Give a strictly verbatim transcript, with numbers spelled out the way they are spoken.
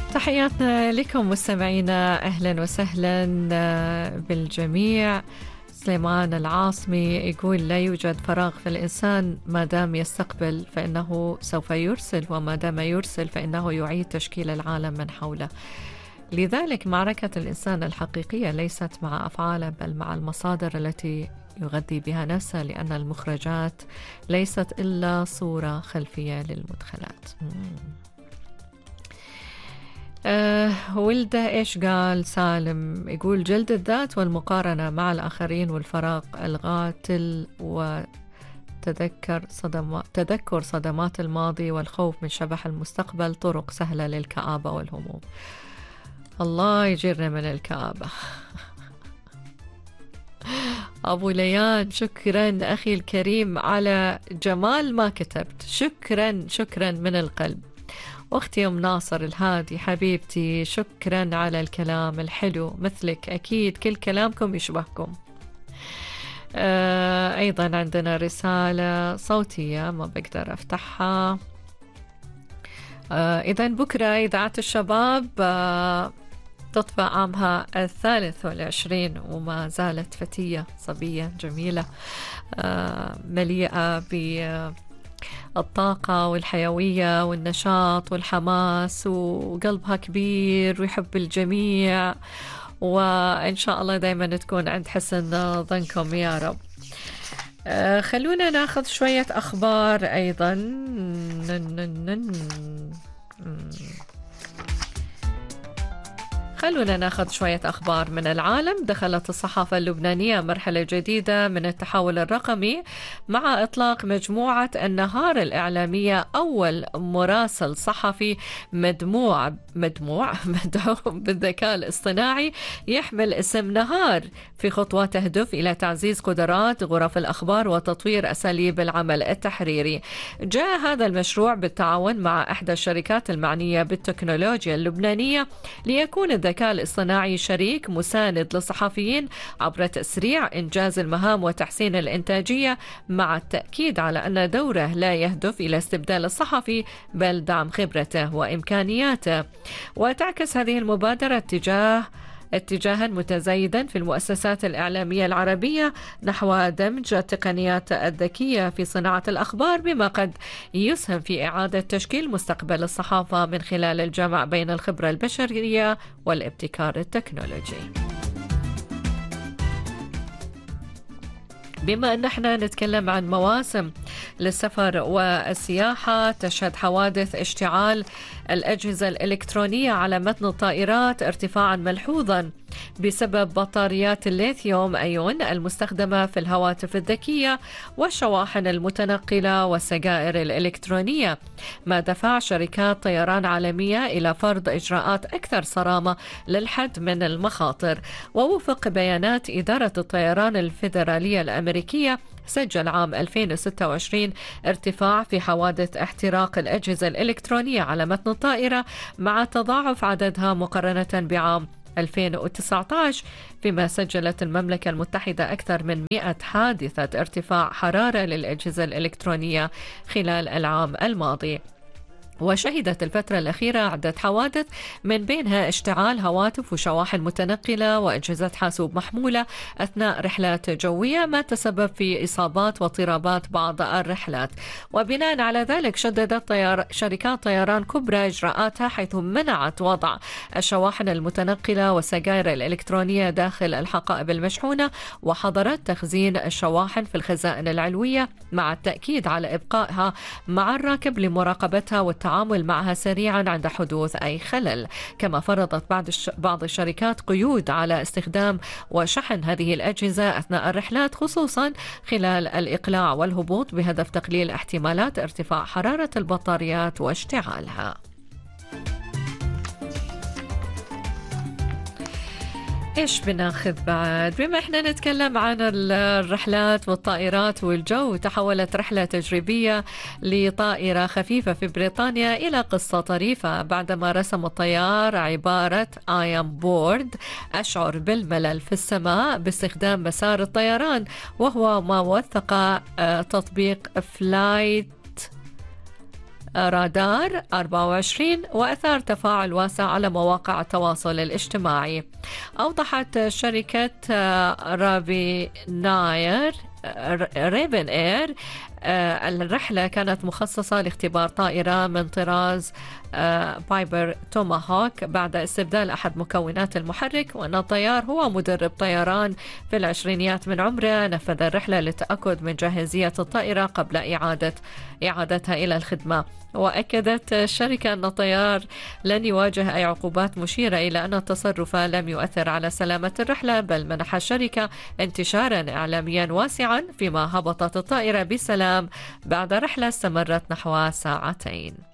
تحياتنا لكم مستمعينا، أهلا وسهلا بالجميع. سليمان العاصمي يقول لا يوجد فراغ في الإنسان، ما دام يستقبل فإنه سوف يرسل، وما دام يرسل فإنه يعيد تشكيل العالم من حوله. لذلك معركة الإنسان الحقيقية ليست مع أفعاله بل مع المصادر التي يغذي بها نفسه، لأن المخرجات ليست إلا صورة خلفية للمدخلات. أه ولده إيش قال سالم؟ يقول جلد الذات والمقارنة مع الآخرين والفراغ القاتل وتذكر صدمات تذكر صدمات الماضي والخوف من شبح المستقبل طرق سهلة للكآبة والهموم. الله يجرنا من الكآبة. أبو ليان شكرا أخي الكريم على جمال ما كتبت، شكرا شكرا من القلب. أختي أم ناصر الهادي حبيبتي، شكرا على الكلام الحلو، مثلك أكيد كل كلامكم يشبهكم. آه أيضا عندنا رسالة صوتية ما بقدر أفتحها. آه إذن بكرة إذاعة الشباب آه تطفى عامها الثالث والعشرين، وما زالت فتية صبية جميلة آه مليئة ب الطاقة والحيوية والنشاط والحماس، وقلبها كبير ويحب الجميع، وإن شاء الله دايما تكون عند حسن ظنكم يا رب. آه خلونا ناخذ شوية أخبار أيضا. خلونا ناخذ شوية أخبار من العالم. دخلت الصحافة اللبنانية مرحلة جديدة من التحول الرقمي مع إطلاق مجموعة النهار الإعلامية، أول مراسل صحفي مدموع مدموع مدعوم بالذكاء الاصطناعي يحمل اسم نهار، في خطوة تهدف إلى تعزيز قدرات غرف الأخبار وتطوير أساليب العمل التحريري. جاء هذا المشروع بالتعاون مع إحدى الشركات المعنية بالتكنولوجيا اللبنانية، ليكون الذكاء الاصطناعي شريك مساند للصحفيين عبر تسريع إنجاز المهام وتحسين الإنتاجية، مع التأكيد على أن دوره لا يهدف إلى استبدال الصحفي بل دعم خبرته وإمكانياته. وتعكس هذه المبادرة اتجاه اتجاها متزايدا في المؤسسات الإعلامية العربية نحو دمج التقنيات الذكية في صناعة الأخبار، بما قد يسهم في إعادة تشكيل مستقبل الصحافة من خلال الجمع بين الخبرة البشرية والابتكار التكنولوجي. بما أن احنا نتكلم عن مواسم للسفر والسياحة، تشهد حوادث اشتعال الأجهزة الإلكترونية على متن الطائرات ارتفاعا ملحوظا بسبب بطاريات الليثيوم أيون المستخدمة في الهواتف الذكية والشواحن المتنقلة والسجائر الإلكترونية، ما دفع شركات طيران عالمية إلى فرض إجراءات أكثر صرامة للحد من المخاطر. ووفق بيانات إدارة الطيران الفيدرالية الأمريكية، سجل عام ألفين وستة وعشرين ارتفاع في حوادث احتراق الأجهزة الإلكترونية على متن الطائرة، مع تضاعف عددها مقارنة بعام ألفين وتسعة عشر، فيما سجلت المملكة المتحدة أكثر من مئة حادثة ارتفاع حرارة للأجهزة الإلكترونية خلال العام الماضي. وشهدت الفترة الأخيرة عدة حوادث من بينها اشتعال هواتف وشواحن متنقلة وأجهزة حاسوب محمولة أثناء رحلات جوية، ما تسبب في إصابات واضطرابات بعض الرحلات. وبناء على ذلك شددت طيار شركات طيران كبرى إجراءاتها، حيث منعت وضع الشواحن المتنقلة والسجائر الإلكترونية داخل الحقائب المشحونة، وحظرت تخزين الشواحن في الخزائن العلوية، مع التأكيد على إبقائها مع الراكب لمراقبتها والتعامل التعامل معها سريعا عند حدوث أي خلل. كما فرضت بعض بعض الشركات قيود على استخدام وشحن هذه الأجهزة أثناء الرحلات، خصوصا خلال الإقلاع والهبوط، بهدف تقليل احتمالات ارتفاع حرارة البطاريات واشتعالها. إيش بناخذ بعد؟ بما إحنا نتكلم عن الرحلات والطائرات والجو، تحولت رحلة تجريبية لطائرة خفيفة في بريطانيا إلى قصة طريفة بعدما رسم الطيار عبارة I am bored، أشعر بالملل في السماء، باستخدام مسار الطيران، وهو ما وثق تطبيق فلايت رادار أربعة وعشرين، وأثار تفاعل واسع على مواقع التواصل الاجتماعي. أوضحت شركة رابي ناير ريفن اير الرحلة كانت مخصصة لاختبار طائرة من طراز بايبر توماهوك بعد استبدال أحد مكونات المحرك، وأن الطيار هو مدرب طيران في العشرينيات من عمره نفذ الرحلة للتأكد من جاهزية الطائرة قبل إعادة إعادتها إلى الخدمة. وأكدت الشركة أن الطيار لن يواجه أي عقوبات، مشيرة إلى أن التصرف لم يؤثر على سلامة الرحلة، بل منح الشركة انتشارا إعلاميا واسعا فيما هبطت الطائرة بسلام بعد رحلة استمرت نحو ساعتين.